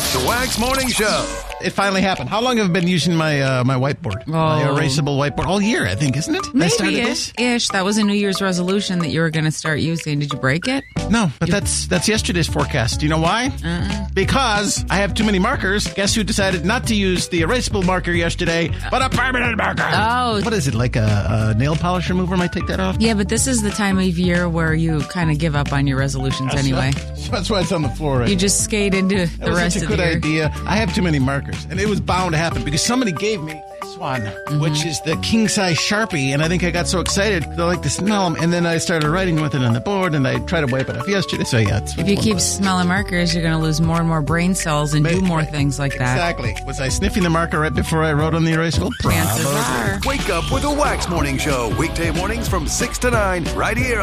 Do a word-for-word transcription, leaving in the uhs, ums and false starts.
The Wax Morning Show. It finally happened. How long have I been using my uh, my whiteboard? Oh. My erasable whiteboard? All year, I think, isn't it? I started Maybe this? ish. That was a New Year's resolution that you were going to start using. Did you break it? No, but that's that's yesterday's forecast. Do you know why? Uh-uh. Because I have too many markers. Guess who decided not to use the erasable marker yesterday, but a permanent marker? Oh. What is it, like a, a nail polish remover might take that off? Yeah, but this is the time of year where you kind of give up on your resolutions anyway. That's why it's on the floor right You now. just skate into That the was rest such a of the good year. idea. I have too many markers, and it was bound to happen because somebody gave me this one, Mm-hmm. which is the king size Sharpie, and I think I got so excited because I like to smell them, and then I started writing with it on the board, and I tried to wipe it off yesterday. So yeah, it's If you keep smelling markers, you're going to lose more and more brain cells and do Maybe. more things like that. Exactly. Was I sniffing the marker right before I wrote on the erasable? Chances Probably. are. Wake up with the Wax Morning Show. Weekday mornings from six to nine, right here